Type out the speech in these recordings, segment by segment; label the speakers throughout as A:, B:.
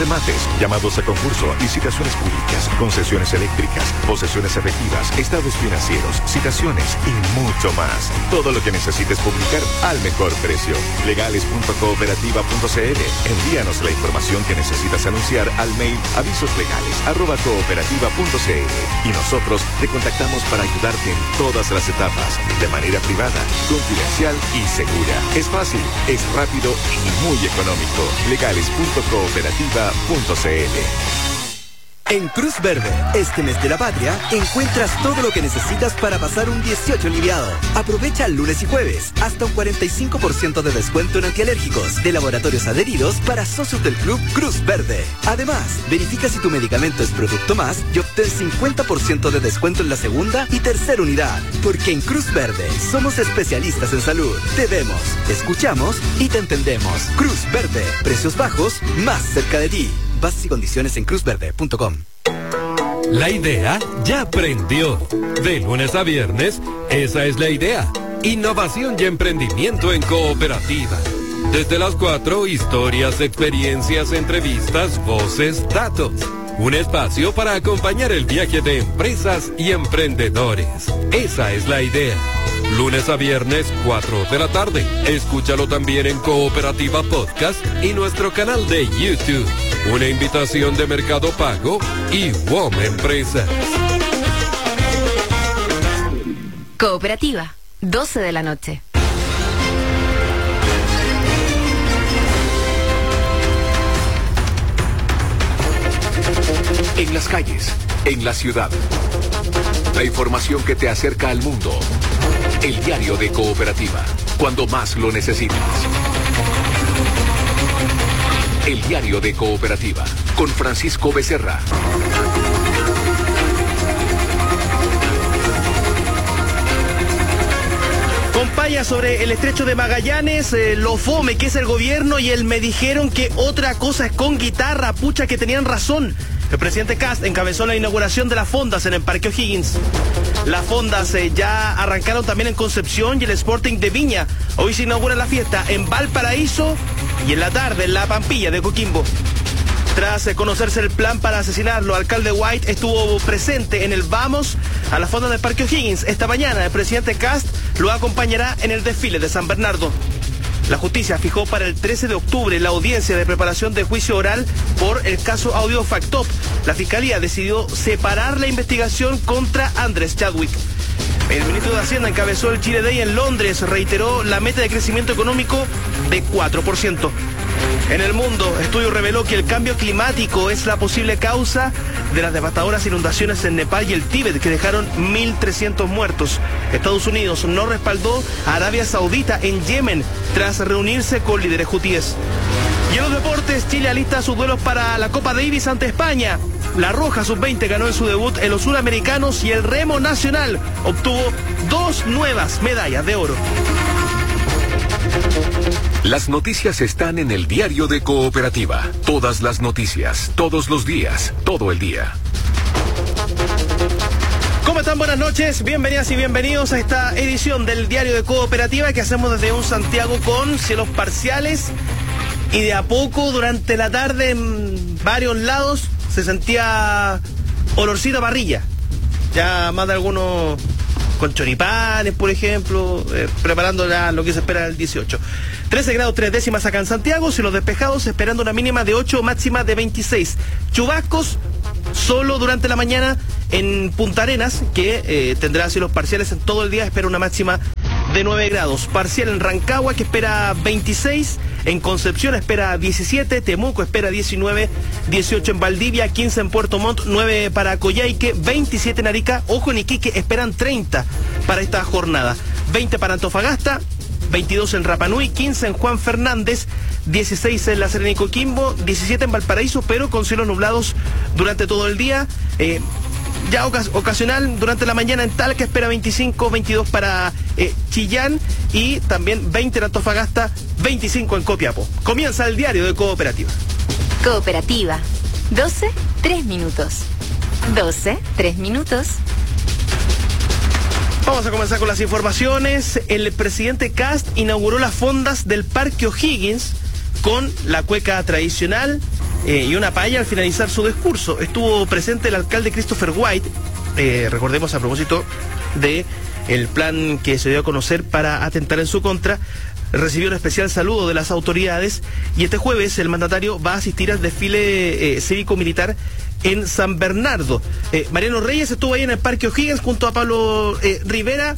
A: remates, llamados a concurso, licitaciones públicas, concesiones eléctricas, posesiones efectivas, estados financieros, citaciones y mucho más. Todo lo que necesites publicar al mejor precio. Legales.cooperativa.cl. Envíanos la información que necesitas anunciar al mail avisoslegales@cooperativa.cl y nosotros te contactamos para ayudarte en todas las etapas, de manera privada, confidencial y segura. Es fácil, es rápido y muy económico. Legales.cooperativa.cl.
B: En Cruz Verde, este mes de la patria, encuentras todo lo que necesitas para pasar un 18 aliviado. Aprovecha el lunes y jueves, hasta un 45% de descuento en antialérgicos de laboratorios adheridos para socios del Club Cruz Verde. Además, verifica si tu medicamento es Producto Más y obtén 50% de descuento en la segunda y tercera unidad. Porque en Cruz Verde somos especialistas en salud. Te vemos, escuchamos y te entendemos. Cruz Verde, precios bajos, más cerca de ti. Bases y condiciones en cruzverde.com.
C: La idea ya prendió. De lunes a viernes, esa es la idea. Innovación y emprendimiento en cooperativa. Desde las 4, historias, experiencias, entrevistas, voces, datos. Un espacio para acompañar el viaje de empresas y emprendedores. Esa es la idea. Lunes a viernes, 4 de la tarde. Escúchalo también en Cooperativa Podcast y nuestro canal de YouTube. Una invitación de Mercado Pago y WOM Empresas.
D: Cooperativa, 12 de la noche.
A: En las calles, en la ciudad. La información que te acerca al mundo. El diario de Cooperativa, cuando más lo necesitas. El diario de Cooperativa, con Francisco Becerra.
E: Compaya sobre el estrecho de Magallanes, lo fome que es el gobierno y el me dijeron que otra cosa es con guitarra, pucha que tenían razón. El presidente Kast encabezó la inauguración de las fondas en el Parque O'Higgins. Las fondas ya arrancaron también en Concepción y el Sporting de Viña. Hoy se inaugura la fiesta en Valparaíso y en la tarde en la Pampilla de Coquimbo. Tras conocerse el plan para asesinarlo, alcalde White estuvo presente en el Vamos a la fonda del Parque O'Higgins. Esta mañana el presidente Kast lo acompañará en el desfile de San Bernardo. La justicia fijó para el 13 de octubre la audiencia de preparación de juicio oral por el caso Audio Factop. La fiscalía decidió separar la investigación contra Andrés Chadwick. El ministro de Hacienda encabezó el Chile Day en Londres, reiteró la meta de crecimiento económico de 4%. En el mundo, estudio reveló que el cambio climático es la posible causa de las devastadoras inundaciones en Nepal y el Tíbet, que dejaron 1.300 muertos. Estados Unidos no respaldó a Arabia Saudita en Yemen tras reunirse con líderes hutíes. Y en los deportes, Chile alista sus duelos para la Copa Davis ante España. La Roja Sub-20 ganó en su debut en los Suramericanos y el Remo Nacional obtuvo 2 nuevas medallas de oro.
A: Las noticias están en el diario de Cooperativa. Todas las noticias, todos los días, todo el día.
E: ¿Cómo están? Buenas noches, bienvenidas y bienvenidos a esta edición del diario de Cooperativa que hacemos desde un Santiago con cielos parciales y de a poco durante la tarde en varios lados se sentía olorcito a parrilla. Ya más de algunos con choripanes, por ejemplo, preparando ya lo que se espera el 18. 13 grados 3 décimas acá en Santiago, cielos despejados, esperando una mínima de 8, máxima de 26. Chubascos solo durante la mañana en Punta Arenas, que tendrá cielos parciales en todo el día, espera una máxima de 9 grados. Parcial en Rancagua, que espera 26. En Concepción espera 17, Temuco espera 19, 18 en Valdivia, 15 en Puerto Montt, 9 para Coyhaique, 27 en Arica, ojo en Iquique, esperan 30 para esta jornada, 20 para Antofagasta, 22 en Rapa Nui, 15 en Juan Fernández, 16 en La Serena y Coquimbo, 17 en Valparaíso, pero con cielos nublados durante todo el día. Ya ocasional durante la mañana en Talca espera 25, 22 para Chillán y también 20 en Antofagasta, 25 en Copiapó. Comienza el diario de Cooperativa.
D: Cooperativa, 12, 3 minutos. 12, 3 minutos.
E: Vamos a comenzar con las informaciones. El presidente Kast inauguró las fondas del Parque O'Higgins con la cueca tradicional, y una palla al finalizar su discurso. Estuvo presente el alcalde Christopher White, recordemos a propósito de el plan que se dio a conocer para atentar en su contra. Recibió un especial saludo de las autoridades y este jueves el mandatario va a asistir al desfile cívico-militar en San Bernardo. Mariano Reyes estuvo ahí en el Parque O'Higgins junto a Pablo Rivera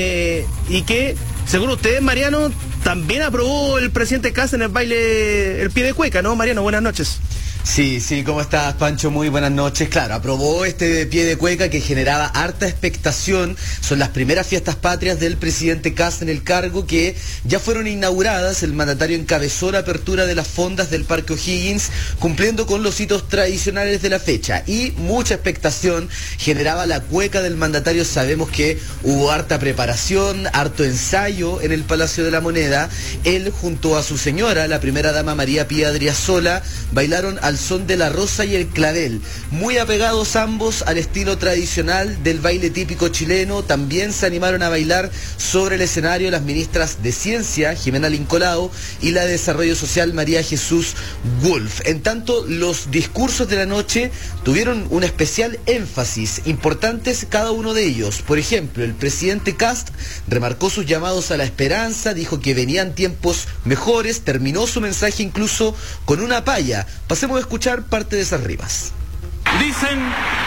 E: y que, según ustedes, Mariano, también aprobó el presidente Kast en el baile El Pie de Cueca, ¿no? Mariano, buenas noches.
F: Sí, ¿cómo estás, Pancho? Muy buenas noches. Claro, aprobó este pie de cueca que generaba harta expectación. Son las primeras fiestas patrias del presidente Kast en el cargo, que ya fueron inauguradas. El mandatario encabezó la apertura de las fondas del Parque O'Higgins, cumpliendo con los hitos tradicionales de la fecha. Y mucha expectación generaba la cueca del mandatario. Sabemos que hubo harta preparación, harto ensayo en el Palacio de la Moneda. Él, junto a su señora, la primera dama María Pía Adriasola, bailaron al son de la rosa y el clavel, muy apegados ambos al estilo tradicional del baile típico chileno. También se animaron a bailar sobre el escenario las ministras de Ciencia, Jimena Lincolao, y la de Desarrollo Social, María Jesús Wolf. En tanto, los discursos de la noche tuvieron un especial énfasis, importantes cada uno de ellos. Por ejemplo, el presidente Kast remarcó sus llamados a la esperanza, dijo que venían tiempos mejores, terminó su mensaje incluso con una palla. Pasemos a escuchar parte de esas rimas.
G: Dicen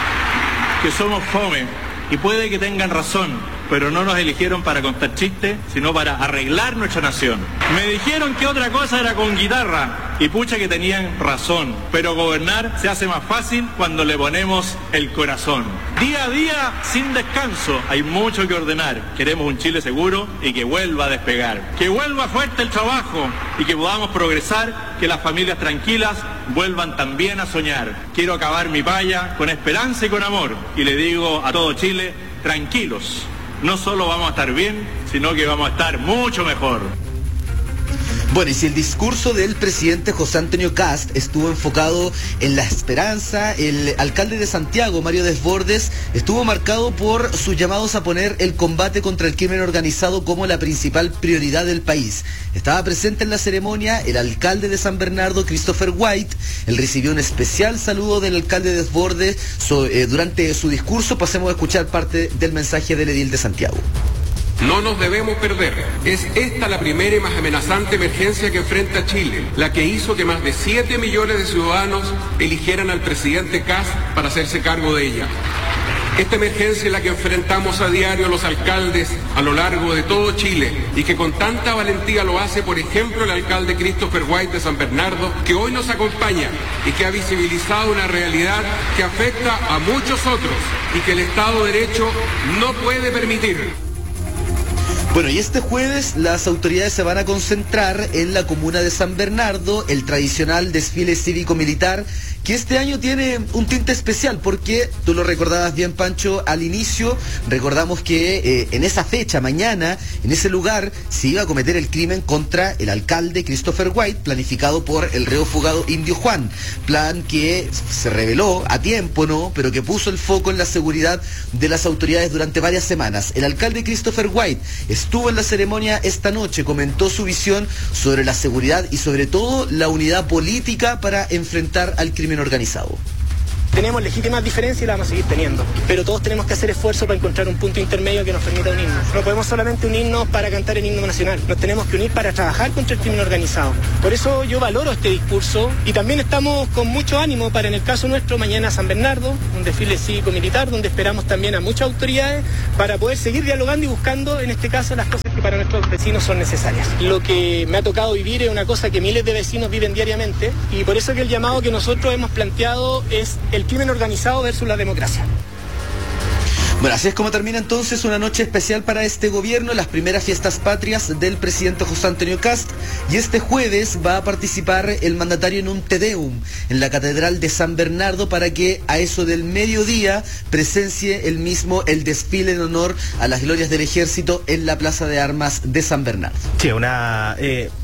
G: que somos fome y puede que tengan razón, pero no nos eligieron para contar chistes, sino para arreglar nuestra nación. Me dijeron que otra cosa era con guitarra y pucha que tenían razón, pero gobernar se hace más fácil cuando le ponemos el corazón. Día a día, sin descanso, hay mucho que ordenar. Queremos un Chile seguro y que vuelva a despegar. Que vuelva fuerte el trabajo y que podamos progresar, que las familias tranquilas vuelvan también a soñar. Quiero acabar mi paya con esperanza y con amor. Y le digo a todo Chile, tranquilos. No solo vamos a estar bien, sino que vamos a estar mucho mejor.
F: Bueno, y si el discurso del presidente José Antonio Kast estuvo enfocado en la esperanza, el alcalde de Santiago, Mario Desbordes, estuvo marcado por sus llamados a poner el combate contra el crimen organizado como la principal prioridad del país. Estaba presente en la ceremonia el alcalde de San Bernardo, Christopher White. Él recibió un especial saludo del alcalde Desbordes durante su discurso. Pasemos a escuchar parte del mensaje del edil de Santiago.
H: No nos debemos perder. Es esta la primera y más amenazante emergencia que enfrenta Chile, la que hizo que más de 7 millones de ciudadanos eligieran al presidente Kast para hacerse cargo de ella. Esta emergencia es la que enfrentamos a diario los alcaldes a lo largo de todo Chile y que con tanta valentía lo hace, por ejemplo, el alcalde Christopher White de San Bernardo, que hoy nos acompaña y que ha visibilizado una realidad que afecta a muchos otros y que el Estado de Derecho no puede permitir.
F: Bueno, y este jueves las autoridades se van a concentrar en la comuna de San Bernardo, el tradicional desfile cívico-militar, que este año tiene un tinte especial, porque tú lo recordabas bien, Pancho, al inicio recordamos que en esa fecha, mañana, en ese lugar, se iba a cometer el crimen contra el alcalde Christopher White, planificado por el reo fugado Indio Juan, plan que se reveló a tiempo, ¿no?, pero que puso el foco en la seguridad de las autoridades durante varias semanas. El alcalde Christopher White estuvo en la ceremonia esta noche, comentó su visión sobre la seguridad y sobre todo la unidad política para enfrentar al crimen organizado.
I: Tenemos legítimas diferencias y las vamos a seguir teniendo, pero todos tenemos que hacer esfuerzo para encontrar un punto intermedio que nos permita unirnos. No podemos solamente unirnos para cantar el himno nacional, nos tenemos que unir para trabajar contra el crimen organizado. Por eso yo valoro este discurso y también estamos con mucho ánimo para, en el caso nuestro, mañana San Bernardo, un desfile cívico-militar donde esperamos también a muchas autoridades para poder seguir dialogando y buscando, en este caso, las cosas que para nuestros vecinos son necesarias. Lo que me ha tocado vivir es una cosa que miles de vecinos viven diariamente y por eso que el llamado que nosotros hemos planteado es el crimen organizado versus la democracia.
F: Bueno, así es como termina entonces una noche especial para este gobierno, las primeras fiestas patrias del presidente José Antonio Kast, y este jueves va a participar el mandatario en un Te Deum en la Catedral de San Bernardo para que a eso del mediodía presencie el mismo el desfile en honor a las glorias del ejército en la Plaza de Armas de San Bernardo.
E: Sí, una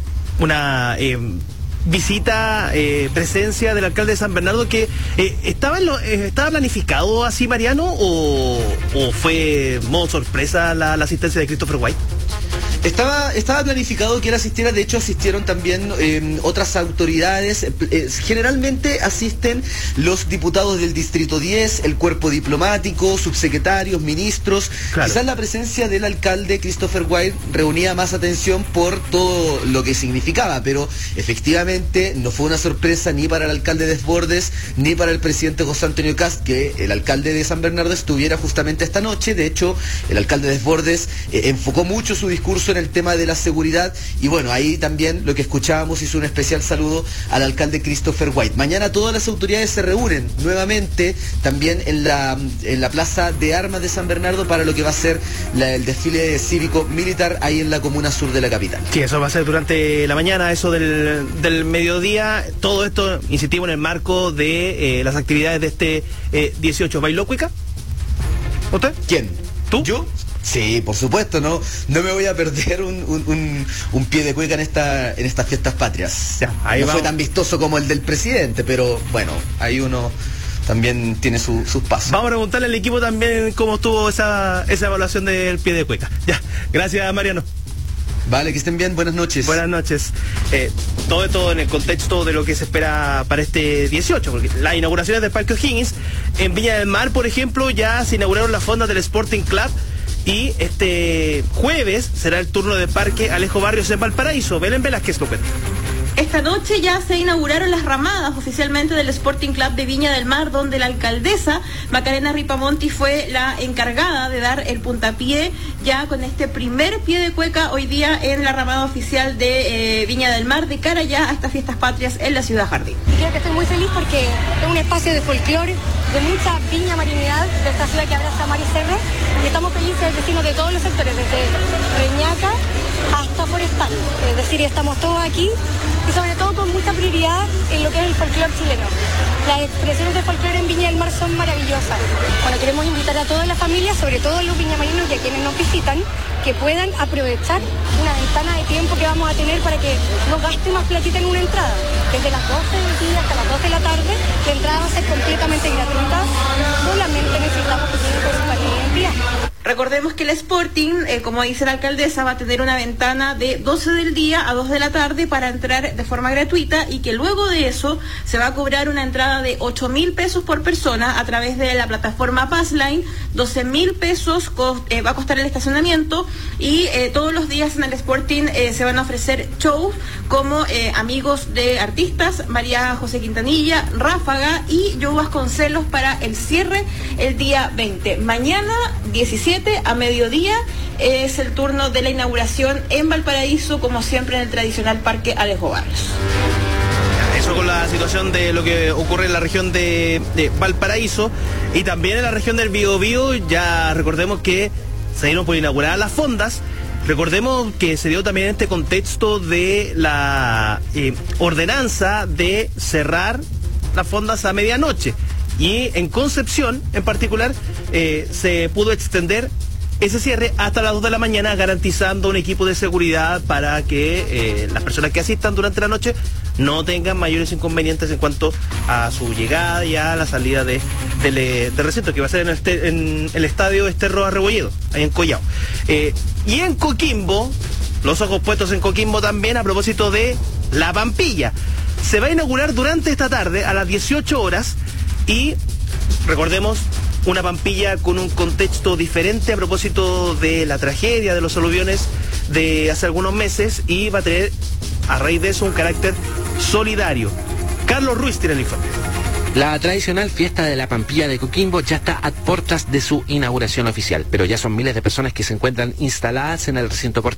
E: visita, presencia del alcalde de San Bernardo que estaba planificado así, Mariano, o fue modo sorpresa la asistencia de Christopher White.
F: Estaba planificado que él asistiera, de hecho asistieron también otras autoridades. Generalmente asisten los diputados del Distrito 10, el cuerpo diplomático, subsecretarios, ministros. Claro. Quizás la presencia del alcalde Christopher White reunía más atención por todo lo que significaba, pero efectivamente no fue una sorpresa ni para el alcalde de Desbordes ni para el presidente José Antonio Kast que el alcalde de San Bernardo estuviera justamente esta noche. De hecho, el alcalde de Desbordes enfocó mucho su discurso en el tema de la seguridad y bueno, ahí también lo que escuchábamos hizo un especial saludo al alcalde Christopher White. Mañana todas las autoridades se reúnen nuevamente también en la plaza de armas de San Bernardo para lo que va a ser el desfile cívico militar ahí en la comuna sur de la capital.
E: Sí, eso va a ser durante la mañana, eso del mediodía. Todo esto, insistimos, en el marco de las actividades de este 18. ¿Bailó cuica? ¿Usted?
F: ¿Quién?
E: ¿Tú?
F: ¿Yo? Sí, por supuesto, no me voy a perder un pie de cueca en estas fiestas patrias.
E: Ya, ahí
F: no fue tan vistoso como el del presidente, pero bueno, ahí uno también tiene sus pasos.
E: Vamos a preguntarle al equipo también cómo estuvo esa evaluación del pie de cueca. Ya, gracias Mariano.
F: Vale, que estén bien, buenas noches.
E: Buenas noches. Todo esto en el contexto de lo que se espera para este 18, porque las inauguraciones del Parque O'Higgins, en Viña del Mar, por ejemplo, ya se inauguraron las fondas del Sporting Club, y este jueves será el turno del Parque Alejo Barrios en Valparaíso. Belén Velázquez lo cuenta.
J: Esta noche ya se inauguraron las ramadas oficialmente del Sporting Club de Viña del Mar, donde la alcaldesa Macarena Ripamonti fue la encargada de dar el puntapié ya con este primer pie de cueca hoy día en la ramada oficial de Viña del Mar, de cara ya a estas fiestas patrias en la ciudad jardín.
K: Y creo que estoy muy feliz porque es un espacio de folclore, de mucha viña marinidad de esta ciudad que abraza mar y cerro, y estamos felices vecinos de todos los sectores, desde Reñaca hasta Forestal, es decir, estamos todos aquí y sobre todo con mucha prioridad en lo que es el folclore chileno. Las expresiones de folclore en Viña del Mar son maravillosas. Bueno, queremos invitar a todas las familias, sobre todo a los viñamarinos y a quienes nos visitan, que puedan aprovechar una ventana de tiempo que vamos a tener para que no gaste más platita en una entrada. Desde las 12 del día hasta las 2 de la tarde, la entrada va a ser completamente gratuita, solamente necesitamos que tienen con su carnet de identidad.
J: Recordemos que el Sporting, como dice la alcaldesa, va a tener una ventana de 12 del día a 2 de la tarde para entrar de forma gratuita, y que luego de eso se va a cobrar una entrada de 8.000 pesos por persona a través de la plataforma Passline. 12.000 pesos va a costar el estacionamiento, y todos los días en el Sporting se van a ofrecer shows como Amigos de Artistas, María José Quintanilla, Ráfaga y Joe Vasconcelos para el cierre el día 20. Mañana 17 a mediodía es el turno de la inauguración en Valparaíso, como siempre en el tradicional Parque Alejo Barrios.
E: Eso con la situación de lo que ocurre en la región de Valparaíso, y también en la región del Biobío. Ya recordemos que se dieron por inauguradas las fondas. Recordemos que se dio también este contexto de la ordenanza de cerrar las fondas a medianoche. Y en Concepción, en particular, se pudo extender ese cierre hasta las 2 de la mañana, garantizando un equipo de seguridad para que las personas que asistan durante la noche no tengan mayores inconvenientes en cuanto a su llegada y a la salida del recinto, que va a ser en el estadio Esterro Arrebolledo, ahí en Collao. Y en Coquimbo, los ojos puestos en Coquimbo también, a propósito de la Pampilla. Se va a inaugurar durante esta tarde a las 18 horas. Y recordemos, una Pampilla con un contexto diferente a propósito de la tragedia de los aluviones de hace algunos meses, y va a tener a raíz de eso un carácter solidario. Carlos Ruiz tiene el informe.
L: La tradicional fiesta de la Pampilla de Coquimbo ya está a puertas de su inauguración oficial, pero ya son miles de personas que se encuentran instaladas en el recinto